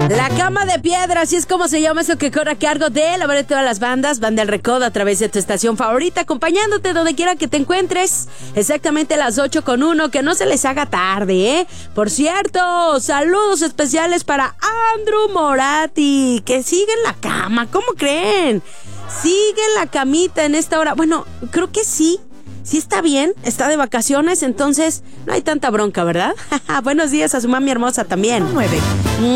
La Cama de Piedra, así es como se llama eso que corre a cargo de la verdad de todas las bandas, Banda El Recodo, a través de tu estación favorita, acompañándote donde quiera que te encuentres, exactamente a las 8:01, que no se les haga tarde, ¿eh? Por cierto, saludos especiales para Andrew Moratti, que sigue en la cama, ¿cómo creen? Sigue en la camita en esta hora, bueno, creo que sí está bien, está de vacaciones, entonces no hay tanta bronca, ¿verdad? Buenos días a su mami hermosa también. 9.